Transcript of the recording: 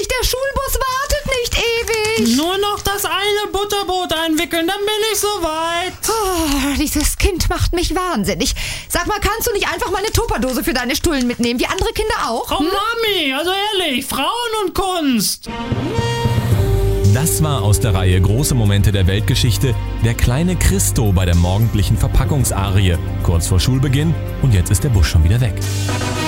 der Schulbus wartet nicht ewig. Nur noch das eine Butterbrot einwickeln, dann bin ich soweit. Oh, dieses Kind macht mich wahnsinnig. Sag mal, kannst du nicht einfach mal eine Tupperdose für deine Stullen mitnehmen, wie andere Kinder auch? Oh Mami, also ehrlich, Frauen und Kunst. Das war aus der Reihe Große Momente der Weltgeschichte der kleine Christo bei der morgendlichen Verpackungsarie. Kurz vor Schulbeginn und jetzt ist der Bus schon wieder weg.